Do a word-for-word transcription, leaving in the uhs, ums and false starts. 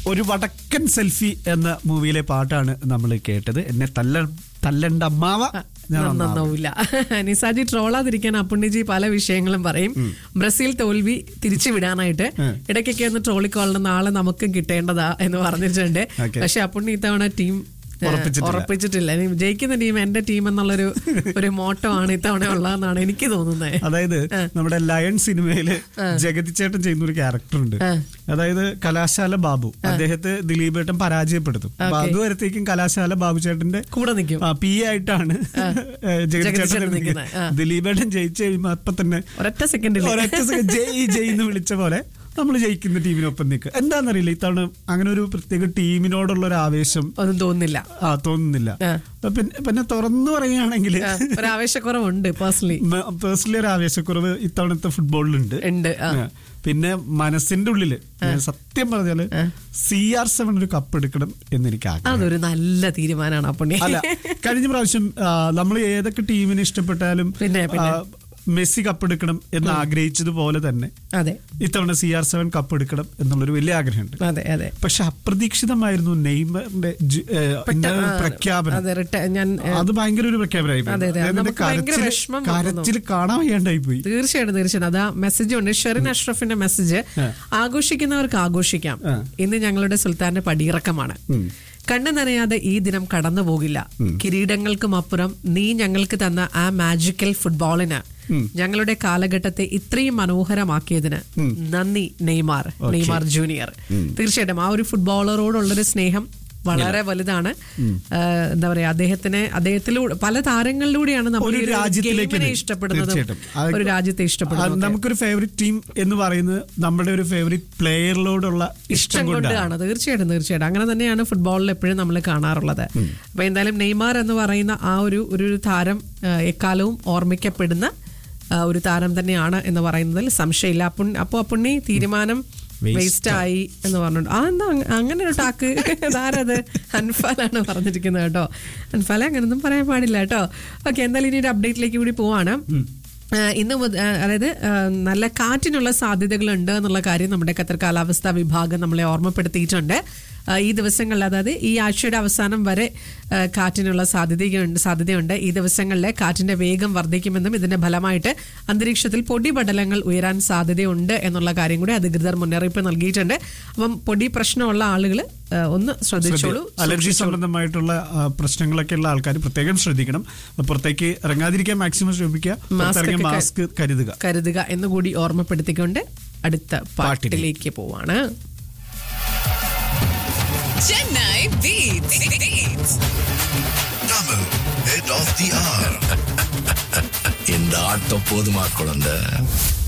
ഒരു വടക്കൻ സെൽഫി എന്ന മൂവിയിലെ പാട്ടാണ് നമ്മൾ കേട്ടത്. എന്നെ തല്ല തല്ലണ്ട അമ്മാവ നന്നാവൂല. നിസാജി ട്രോളാതിരിക്കാൻ അപ്പുണ്ണിജി പല വിഷയങ്ങളും പറയും. ബ്രസീൽ തോൽവി തിരിച്ചു വിടാനായിട്ട് ഇടയ്ക്കൊക്കെ ഒന്ന് ട്രോളിക്കോളണം, നാളെ നമുക്കും കിട്ടേണ്ടതാ എന്ന് പറഞ്ഞിട്ടുണ്ട്. പക്ഷെ അപ്പുണ്ണി ഇത്തവണ ടീം ഉറപ്പിച്ചിട്ടില്ല. ജയിക്കുന്ന ടീം എന്റെ ടീം എന്നുള്ളൊരു ഒരു മോട്ടോ ആണ് ഇത്തവണ ഉള്ളതെന്നാണ് എനിക്ക് തോന്നുന്നത്. അതായത് നമ്മുടെ ലയൺ സിനിമയില് ജഗതി ചേട്ടൻ ചെയ്യുന്ന ഒരു ക്യാരക്ടർ ഉണ്ട്. അതായത് കലാശാല ബാബു, അദ്ദേഹത്തെ ദിലീപേട്ടൻ പരാജയപ്പെടുത്തും. അപ്പൊ അതുവരത്തേക്കും കലാശാല ബാബു ചേട്ടന്റെ കൂടെ നിൽക്കും, പി ആയിട്ടാണ് ജഗതി ചേട്ടൻ നിൽക്കുന്നത്. ദിലീപേട്ടൻ ജയിച്ചു കഴിയുമ്പോ അപ്പൊ തന്നെ ഒരൊറ്റ സെക്കൻഡിൽ ഒരൊറ്റ സെക്കൻഡ് ജയ് ജയ് എന്ന് വിളിച്ച പോലെ നമ്മൾ ജയിക്കുന്ന ടീമിനൊപ്പം നിൽക്കുക. എന്താണെന്നറിയില്ല, ഇത്തവണ അങ്ങനെ ഒരു പ്രത്യേക ടീമിനോടുള്ള ഒരു ആവേശം ഒന്നും തോന്നുന്നില്ല. ആ തോന്നുന്നില്ല. പിന്നെ പിന്നെ തുറന്നു പറയുകയാണെങ്കിൽ ഒരു ആവേശക്കുറവുണ്ട്. പേഴ്സണലി പേഴ്സണലി ഒരു ആവേശക്കുറവ് ഇത്തവണത്തെ ഫുട്ബോളിലുണ്ട്. പിന്നെ മനസ്സിന്റെ ഉള്ളില് സത്യം പറഞ്ഞാല് സി ആർ സെവൻ ഒരു കപ്പ് എടുക്കണം എന്ന് എനിക്ക് ആഗ്രഹം. അതൊരു നല്ല തീരുമാനമാണ്. അപ്പോൾ അല്ല, കഴിഞ്ഞ പ്രാവശ്യം നമ്മൾ ഏതൊക്കെ ടീമിനെ ഇഷ്ടപ്പെട്ടാലും മെസ്സി കപ്പെടുക്കണം എന്ന് ആഗ്രഹിച്ചതുപോലെ തന്നെ ഇത്തവണ സി ആർ സെവൻ കപ്പ് എടുക്കണം എന്നുള്ളൊരു വലിയ ആഗ്രഹമുണ്ട്. പക്ഷെ അപ്രതീക്ഷിതമായിരുന്നു നെയ്മറിന്റെ പ്രഖ്യാപനം. അത് ഭയങ്കര ഒരു പ്രഖ്യാപനമായി, കരച്ചിൽ കാണാൻ വയ്യാണ്ടായി പോയി. തീർച്ചയായിട്ടും തീർച്ചയായിട്ടും അതാ മെസ്സേജ് ഉണ്ട്. ഷെറിൻ അഷ്റഫിന്റെ മെസ്സേജ്: ആഘോഷിക്കുന്നവർക്ക് ആഘോഷിക്കാം, ഇന്ന് ഞങ്ങളുടെ സുൽത്താന്റെ പടിയിറക്കമാണ്. കണ്ണു നനയാതെ ഈ ദിനം കടന്നു പോകില്ല. കിരീടങ്ങൾക്കും അപ്പുറം നീ ഞങ്ങൾക്ക് തന്ന ആ മാജിക്കൽ ഫുട്ബോളിന്, ഞങ്ങളുടെ കാലഘട്ടത്തെ ഇത്രയും മനോഹരമാക്കിയതിന് നന്ദി നെയ്മാർ, നെയ്മാർ ജൂനിയർ. തീർച്ചയായിട്ടും ആ ഒരു ഫുട്ബോളറോടുള്ളൊരു സ്നേഹം വളരെ വലുതാണ്. എന്താ പറയാ, അദ്ദേഹത്തിന് അദ്ദേഹത്തിലൂടെ പല താരങ്ങളിലൂടെയാണ് നമ്മൾ ഇഷ്ടപ്പെടുന്നത്, ഒരു രാജ്യത്തെ ഇഷ്ടപ്പെടുന്നത്. നമുക്കൊരു ഫേവറേറ്റ് ടീം എന്ന് പറയുന്നത് നമ്മുടെ ഒരു ഫേവറേറ്റ് പ്ലെയറിനോടുള്ള ഇഷ്ടം കൊണ്ടാണ്. തീർച്ചയായിട്ടും തീർച്ചയായിട്ടും അങ്ങനെ തന്നെയാണ് ഫുട്ബോളിൽ എപ്പോഴും നമ്മൾ കാണാറുള്ളത്. അപ്പൊ എന്തായാലും നെയ്മാർ എന്ന് പറയുന്ന ആ ഒരു ഒരു താരം എക്കാലവും ഓർമ്മിക്കപ്പെടുന്ന ഒരു താരം തന്നെയാണ് എന്ന് പറയുന്നതിൽ സംശയമില്ല. അപ്പൊ അപ്പൊ അപ്പുണ്ണി തീരുമാനം വേസ്റ്റ് ആയി എന്ന് പറഞ്ഞു. ആ എന്താ അങ്ങനെ ഒരു ടാക്ക്? ആരത്? അൻഫാലാണ് പറഞ്ഞിരിക്കുന്നത് കേട്ടോ. അൻഫാലെ അങ്ങനൊന്നും പറയാൻ പാടില്ല കേട്ടോ. ഓക്കെ, എന്തായാലും ഇനി ഒരു അപ്ഡേറ്റിലേക്ക് കൂടി പോവാണ്. ഇന്ന് അതായത് നല്ല കാറ്റിനുള്ള സാധ്യതകളുണ്ട് എന്നുള്ള കാര്യം നമ്മുടെ ഖത്തർ കാലാവസ്ഥാ വിഭാഗം നമ്മളെ ഓർമ്മപ്പെടുത്തിയിട്ടുണ്ട്. ഈ ദിവസങ്ങളിൽ, അതായത് ഈ ആഴ്ചയുടെ അവസാനം വരെ കാറ്റിനുള്ള സാധ്യതയുണ്ട് സാധ്യതയുണ്ട് ഈ ദിവസങ്ങളിൽ കാറ്റിന്റെ വേഗം വർദ്ധിക്കുമെന്നും ഇതിന്റെ ഫലമായിട്ട് അന്തരീക്ഷത്തിൽ പൊടിപടലങ്ങൾ ഉയരാൻ സാധ്യതയുണ്ട് എന്നുള്ള കാര്യം കൂടി അധികൃതർ മുന്നറിയിപ്പ് നൽകിയിട്ടുണ്ട്. അപ്പം പൊടി പ്രശ്നമുള്ള ആളുകൾ ഒന്ന് ശ്രദ്ധിച്ചോളൂ. അലർജി സംബന്ധമായിട്ടുള്ള പ്രശ്നങ്ങളൊക്കെ ഉള്ള ആൾക്കാർ പ്രത്യേകം ശ്രദ്ധിക്കണം. പുറത്തേക്ക് ഇറങ്ങാതിരിക്കാൻ മാക്സിമം ശ്രമിക്കുക, മാസ്ക് കരുതുക കരുതുക എന്നുകൂടി ഓർമ്മപ്പെടുത്തിക്കൊണ്ട് അടുത്ത പാട്ടിലേക്ക് പോവാണ്. Chennai Beats. Beats. Double head of the hour. இந்த ஆட்டம் போதுமா குழந்தை?